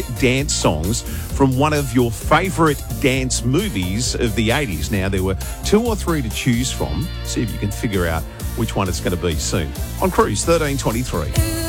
dance songs from one of your favourite dance movies of the 80s. Now, there were 2 or 3 to choose from. See if you can figure out which one it's going to be soon. On Cruise 1323.